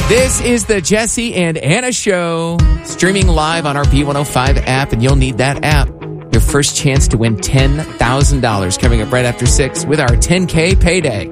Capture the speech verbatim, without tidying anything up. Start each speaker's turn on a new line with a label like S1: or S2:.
S1: This is the Jesse and Anna Show, streaming live on our B one oh five app, and you'll need that app. Your first chance to win ten thousand dollars coming up right after six with our ten K payday.